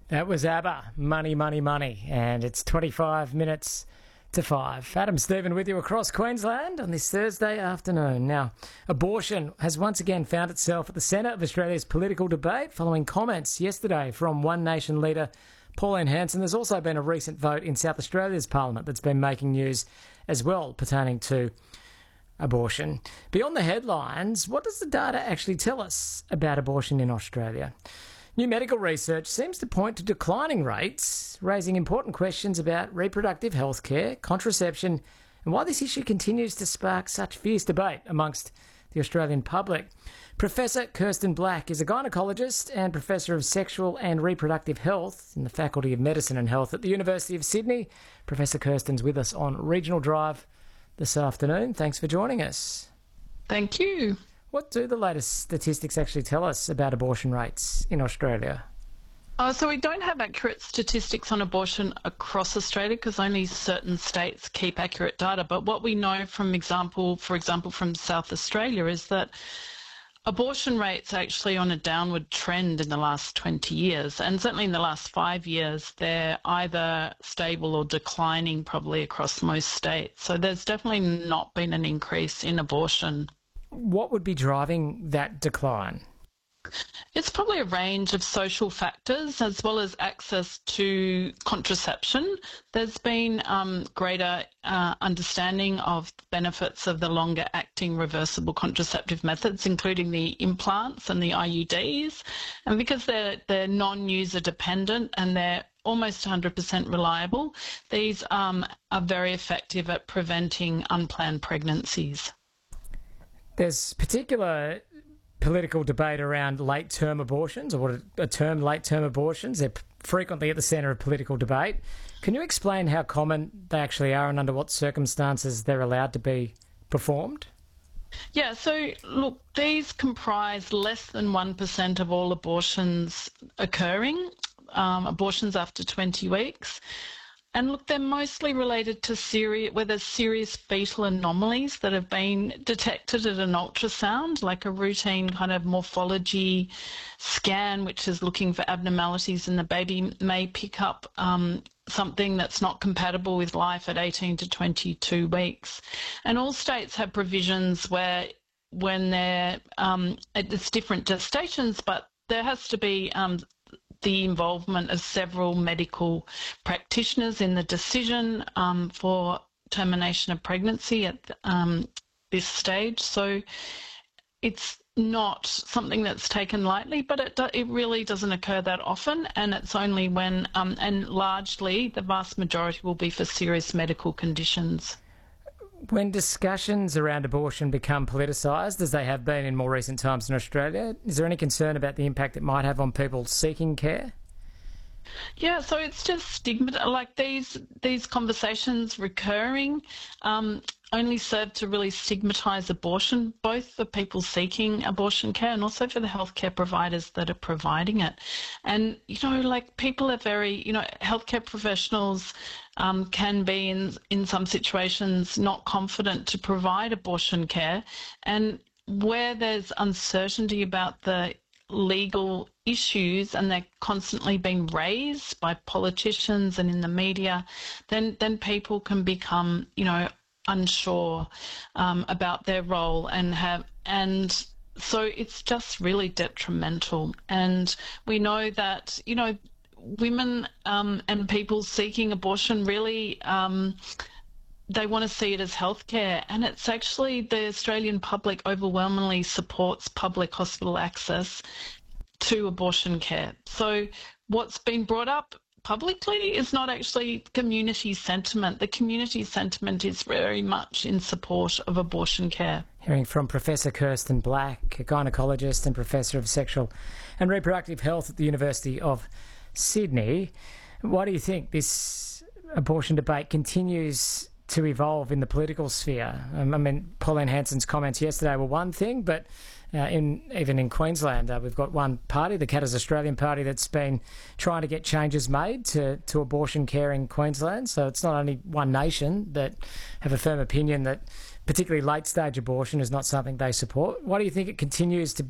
That was ABBA, Money, Money, Money, and it's 25 minutes to 5. Adam Stephen with you across Queensland on this Thursday afternoon. Now, abortion has once again found itself at the centre of Australia's political debate following comments yesterday from One Nation leader Pauline Hanson. There's also been a recent vote in South Australia's parliament that's been making news as well pertaining to abortion. Beyond the headlines, what does the data actually tell us about abortion in Australia? New medical research seems to point to declining rates, raising important questions about reproductive health care, contraception, and why this issue continues to spark such fierce debate amongst the Australian public. Professor Kirsten Black is a gynaecologist and Professor of Sexual and Reproductive Health in the Faculty of Medicine and Health at the University of Sydney. Professor Kirsten's with us on Regional Drive this afternoon. Thanks for joining us. Thank you. What do the latest statistics actually tell us about abortion rates in Australia? So we don't have accurate statistics on abortion across Australia because only certain states keep accurate data. But what we know for example, from South Australia is that abortion rates are actually on a downward trend in the last 20 years. And certainly in the last 5 years, they're either stable or declining probably across most states. So there's definitely not been an increase in abortion. What would be driving that decline? It's probably a range of social factors as well as access to contraception. There's been greater understanding of the benefits of the longer-acting reversible contraceptive methods, including the implants and the IUDs. And because they're non-user dependent and they're almost 100% reliable, these are very effective at preventing unplanned pregnancies. There's particular political debate around late-term abortions, or what are termed late-term abortions. They're frequently at the centre of political debate. Can you explain how common they actually are and under what circumstances they're allowed to be performed? Yeah, so look, these comprise less than 1% of all abortions occurring, abortions after 20 weeks. And look, they're mostly related to where there's serious fetal anomalies that have been detected at an ultrasound, like a routine kind of morphology scan, which is looking for abnormalities, and the baby may pick up something that's not compatible with life at 18 to 22 weeks. And all states have provisions where when they're, it's different gestations, but there has to be the involvement of several medical practitioners in the decision for termination of pregnancy at this stage. So it's not something that's taken lightly, but it really doesn't occur that often, and it's only when, and largely the vast majority will be for serious medical conditions. When discussions around abortion become politicised, as they have been in more recent times in Australia, is there any concern about the impact it might have on people seeking care? Yeah, so it's just stigma. Like these conversations recurring only serve to really stigmatise abortion, both for people seeking abortion care and also for the healthcare providers that are providing it. And, people are very, healthcare professionals can be in some situations not confident to provide abortion care. And where there's uncertainty about the legal issues and they're constantly being raised by politicians and in the media, then people can become, unsure about their role and so it's just really detrimental. And we know that, women and people seeking abortion really they want to see it as healthcare, and it's actually the Australian public overwhelmingly supports public hospital access to abortion care. So what's been brought up publicly is not actually community sentiment. The community sentiment is very much in support of abortion care. Hearing from Professor Kirsten Black, a gynaecologist and Professor of Sexual and Reproductive Health at the University of Sydney. Why do you think this abortion debate continues to evolve in the political sphere? Pauline Hanson's comments yesterday were one thing, but even in Queensland, we've got one party, the Katters Australian Party, that's been trying to get changes made to abortion care in Queensland. So it's not only One Nation that have a firm opinion that particularly late-stage abortion is not something they support. Why do you think it continues to